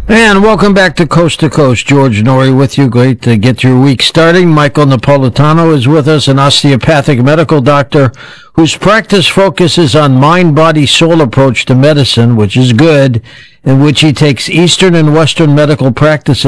And welcome back to Coast. George Norrie with you. Great to get your week starting. Michael Napolitano is with us, an osteopathic medical doctor whose practice focuses on mind-body-soul approach to medicine, which is good, in which he takes Eastern and Western medical practices